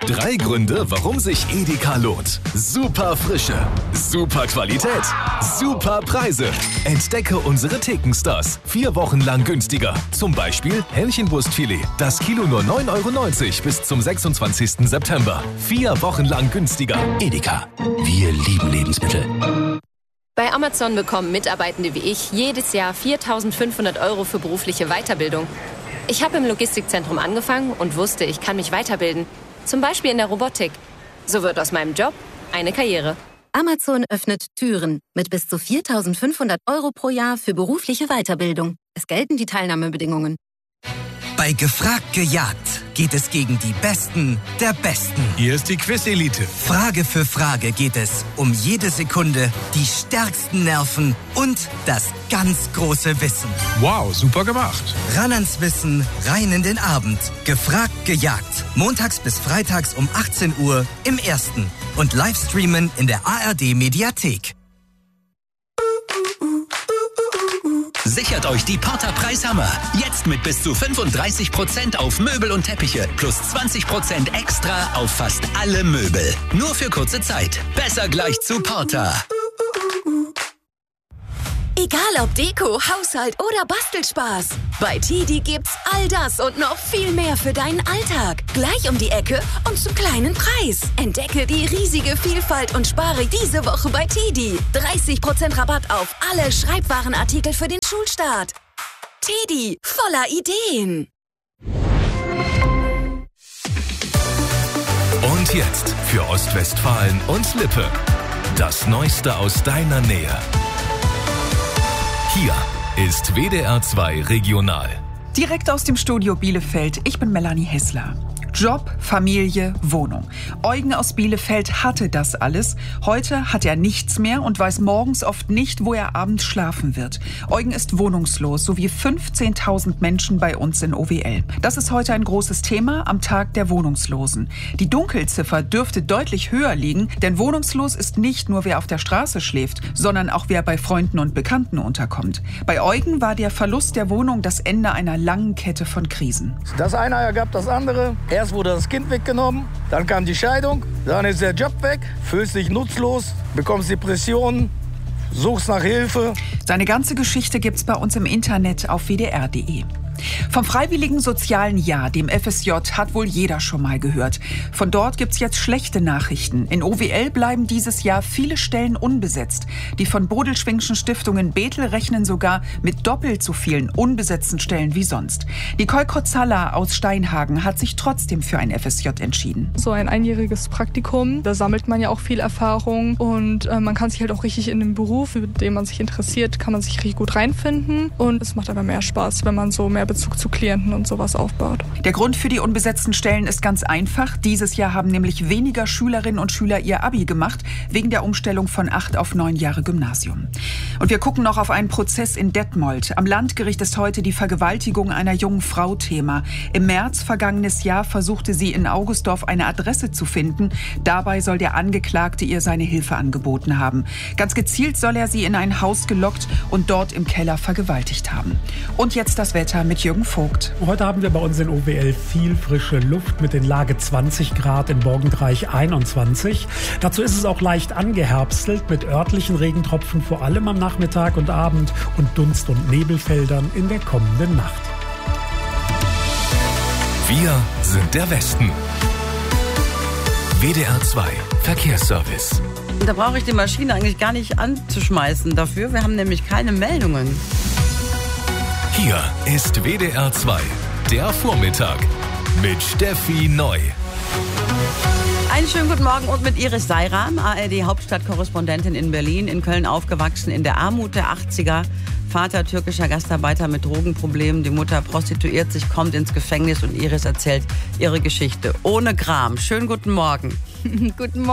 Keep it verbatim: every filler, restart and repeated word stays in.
Drei Gründe, warum sich Edeka lohnt. Super Frische, super Qualität, super Preise. Entdecke unsere Thekenstars. Vier Wochen lang günstiger. Zum Beispiel Hähnchenbrustfilet. Das Kilo nur neun Euro neunzig bis zum sechsundzwanzigsten September. Vier Wochen lang günstiger. Edeka. Wir lieben Lebensmittel. Bei Amazon bekommen Mitarbeitende wie ich jedes Jahr viertausendfünfhundert Euro für berufliche Weiterbildung. Ich habe im Logistikzentrum angefangen und wusste, ich kann mich weiterbilden. Zum Beispiel in der Robotik. So wird aus meinem Job eine Karriere. Amazon öffnet Türen mit bis zu viertausendfünfhundert Euro pro Jahr für berufliche Weiterbildung. Es gelten die Teilnahmebedingungen. Bei Gefragt gejagt geht es gegen die Besten der Besten. Hier ist die Quiz-Elite. Frage für Frage geht es um jede Sekunde, die stärksten Nerven und das ganz große Wissen. Wow, super gemacht. Ran ans Wissen, rein in den Abend. Gefragt gejagt. Montags bis freitags um achtzehn Uhr im Ersten. Und Livestreamen in der A R D-Mediathek. Sichert euch die Porter-Preishammer. Jetzt mit bis zu fünfunddreißig Prozent auf Möbel und Teppiche plus zwanzig Prozent extra auf fast alle Möbel. Nur für kurze Zeit. Besser gleich zu Porter. Egal ob Deko, Haushalt oder Bastelspaß. Bei Tidi gibt's all das und noch viel mehr für deinen Alltag. Gleich um die Ecke und zum kleinen Preis. Entdecke die riesige Vielfalt und spare diese Woche bei Tidi. dreißig Prozent Rabatt auf alle Schreibwarenartikel für den Schulstart. Tidi, voller Ideen. Und jetzt für Ostwestfalen und Lippe. Das Neueste aus deiner Nähe. Hier ist W D R zwei Regional. Direkt aus dem Studio Bielefeld, ich bin Melanie Hessler. Job, Familie, Wohnung. Eugen aus Bielefeld hatte das alles. Heute hat er nichts mehr und weiß morgens oft nicht, wo er abends schlafen wird. Eugen ist wohnungslos, so wie fünfzehntausend Menschen bei uns in O W L. Das ist heute ein großes Thema am Tag der Wohnungslosen. Die Dunkelziffer dürfte deutlich höher liegen, denn wohnungslos ist nicht nur wer auf der Straße schläft, sondern auch wer bei Freunden und Bekannten unterkommt. Bei Eugen war der Verlust der Wohnung das Ende einer langen Kette von Krisen. Das eine ergab das andere. Erst wurde das Kind weggenommen, dann kam die Scheidung, dann ist der Job weg, fühlst dich nutzlos, bekommst Depressionen, suchst nach Hilfe. Seine ganze Geschichte gibt's bei uns im Internet auf w d r punkt d e. Vom Freiwilligen Sozialen Jahr, dem F S J, hat wohl jeder schon mal gehört. Von dort gibt's jetzt schlechte Nachrichten. In O W L bleiben dieses Jahr viele Stellen unbesetzt. Die von Bodelschwingschen Stiftungen Bethel rechnen sogar mit doppelt so vielen unbesetzten Stellen wie sonst. Nicole Kotzalla aus Steinhagen hat sich trotzdem für ein F S J entschieden. So ein einjähriges Praktikum, da sammelt man ja auch viel Erfahrung und äh, man kann sich halt auch richtig in den Beruf, für den man sich interessiert, kann man sich richtig gut reinfinden und es macht aber mehr Spaß, wenn man so mehr Bezug zu Klienten und sowas aufbaut. Der Grund für die unbesetzten Stellen ist ganz einfach. Dieses Jahr haben nämlich weniger Schülerinnen und Schüler ihr Abi gemacht, wegen der Umstellung von acht auf neun Jahre Gymnasium. Und wir gucken noch auf einen Prozess in Detmold. Am Landgericht ist heute die Vergewaltigung einer jungen Frau Thema. Im März vergangenes Jahr versuchte sie in Augustdorf eine Adresse zu finden. Dabei soll der Angeklagte ihr seine Hilfe angeboten haben. Ganz gezielt soll er sie in ein Haus gelockt und dort im Keller vergewaltigt haben. Und jetzt das Wetter mit Jürgen Vogt. Heute haben wir bei uns in O W L viel frische Luft mit den Lage zwanzig Grad, im Morgenbereich einundzwanzig. Dazu ist es auch leicht angeherbstelt mit örtlichen Regentropfen, vor allem am Nachmittag und Abend und Dunst- und Nebelfeldern in der kommenden Nacht. Wir sind der Westen. W D R zwei Verkehrsservice. Da brauche ich die Maschine eigentlich gar nicht anzuschmeißen dafür. Wir haben nämlich keine Meldungen. Hier ist W D R zwei, der Vormittag mit Steffi Neu. Einen schönen guten Morgen und mit Iris Seiran, A R D-Hauptstadtkorrespondentin in Berlin, in Köln aufgewachsen, in der Armut der achtziger. Vater türkischer Gastarbeiter mit Drogenproblemen, die Mutter prostituiert sich, kommt ins Gefängnis und Iris erzählt ihre Geschichte ohne Gram. Schönen guten Morgen. Guten Morgen.